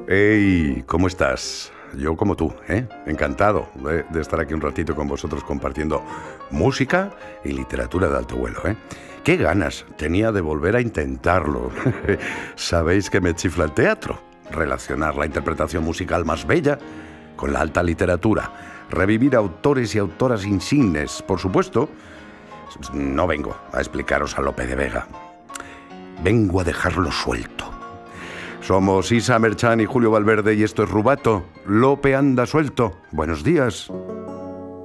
Hey, ¿cómo estás? Yo como tú, ¿eh? Encantado de estar aquí un ratito con vosotros compartiendo música y literatura de alto vuelo, ¿eh? Qué ganas tenía de volver a intentarlo. Sabéis que me chifla el teatro. Relacionar la interpretación musical más bella con la alta literatura. Revivir autores y autoras insignes, por supuesto. No vengo a explicaros a Lope de Vega. Vengo a dejarlo suelto. Somos Isa Merchán y Julio Valverde y esto es Rubato. Lope anda suelto. Buenos días.